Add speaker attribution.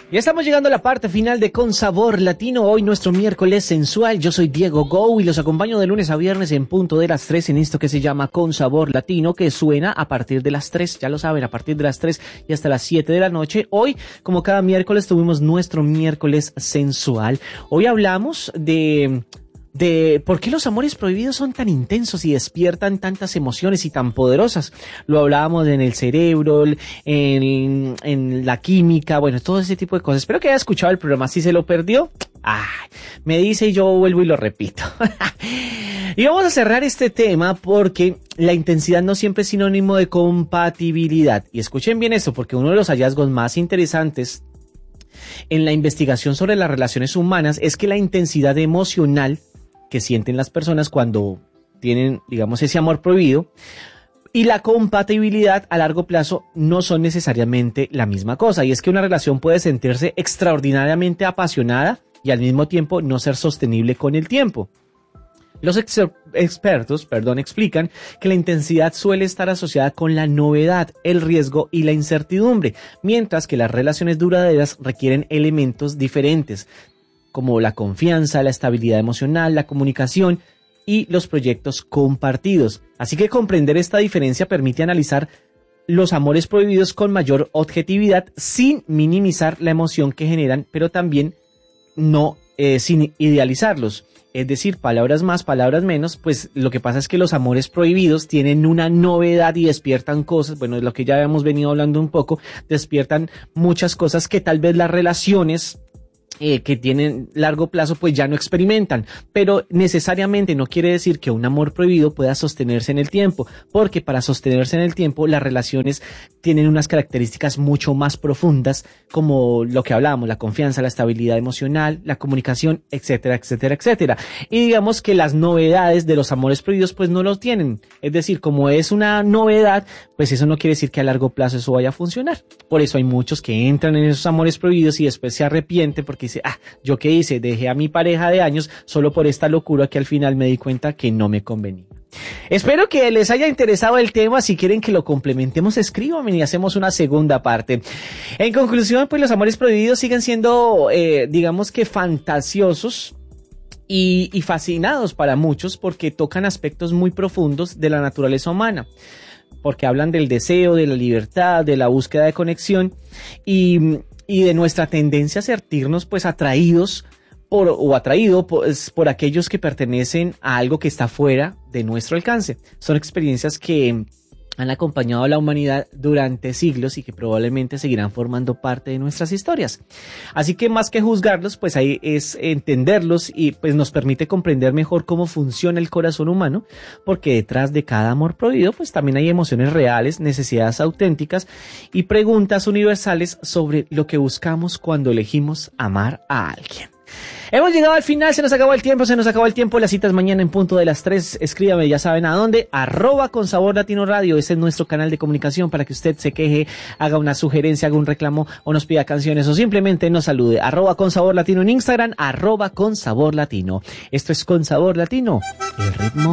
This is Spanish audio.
Speaker 1: Ya estamos llegando a la parte final de Con Sabor Latino, hoy nuestro miércoles sensual. Yo soy Diego Go y los acompaño de lunes a viernes en punto de las 3 en esto que se llama Con Sabor Latino, que suena a partir de las 3, ya lo saben, a partir de las 3 y hasta las 7 de la noche. Hoy, como cada miércoles, tuvimos nuestro miércoles sensual. Hoy hablamos de por qué los amores prohibidos son tan intensos y despiertan tantas emociones y tan poderosas. Lo hablábamos en el cerebro, en la química, bueno, todo ese tipo de cosas. Espero que haya escuchado el programa. Si se lo perdió, me dice y yo vuelvo y lo repito. Y vamos a cerrar este tema porque la intensidad no siempre es sinónimo de compatibilidad. Y escuchen bien esto, porque uno de los hallazgos más interesantes en la investigación sobre las relaciones humanas es que la intensidad emocional que sienten las personas cuando tienen, digamos, ese amor prohibido y la compatibilidad a largo plazo no son necesariamente la misma cosa. Y es que una relación puede sentirse extraordinariamente apasionada y al mismo tiempo no ser sostenible con el tiempo. Los expertos explican que la intensidad suele estar asociada con la novedad, el riesgo y la incertidumbre, mientras que las relaciones duraderas requieren elementos diferentes, como la confianza, la estabilidad emocional, la comunicación y los proyectos compartidos. Así que comprender esta diferencia permite analizar los amores prohibidos con mayor objetividad sin minimizar la emoción que generan, pero también no sin idealizarlos. Es decir, palabras más, palabras menos, pues lo que pasa es que los amores prohibidos tienen una novedad y despiertan cosas, bueno, es lo que ya habíamos venido hablando un poco, despiertan muchas cosas que tal vez las relaciones que tienen largo plazo pues ya no experimentan, pero necesariamente no quiere decir que un amor prohibido pueda sostenerse en el tiempo, porque para sostenerse en el tiempo las relaciones tienen unas características mucho más profundas, como lo que hablábamos, la confianza, la estabilidad emocional, la comunicación, etcétera, etcétera, etcétera. Y digamos que las novedades de los amores prohibidos pues no los tienen, es decir, como es una novedad, pues eso no quiere decir que a largo plazo eso vaya a funcionar. Por eso hay muchos que entran en esos amores prohibidos y después se arrepienten porque dice, ¿yo qué hice? Dejé a mi pareja de años solo por esta locura que al final me di cuenta que no me convenía. Espero que les haya interesado el tema. Si quieren que lo complementemos, escríbanme y hacemos una segunda parte. En conclusión, pues los amores prohibidos siguen siendo, digamos que fantasiosos y fascinados para muchos porque tocan aspectos muy profundos de la naturaleza humana. Porque hablan del deseo, de la libertad, de la búsqueda de conexión y de nuestra tendencia a sentirnos pues atraídos por aquellos que pertenecen a algo que está fuera de nuestro alcance. Son experiencias que han acompañado a la humanidad durante siglos y que probablemente seguirán formando parte de nuestras historias. Así que más que juzgarlos, pues ahí es entenderlos y pues nos permite comprender mejor cómo funciona el corazón humano, porque detrás de cada amor prohibido pues también hay emociones reales, necesidades auténticas y preguntas universales sobre lo que buscamos cuando elegimos amar a alguien. Hemos llegado al final, se nos acabó el tiempo, las citas mañana en punto de las 3, escríbame, ya saben a dónde, @consabor_latino_radio, ese es nuestro canal de comunicación para que usted se queje, haga una sugerencia, haga un reclamo o nos pida canciones o simplemente nos salude, @consabor_latino en Instagram, @consabor_latino. Esto es Con Sabor Latino, el ritmo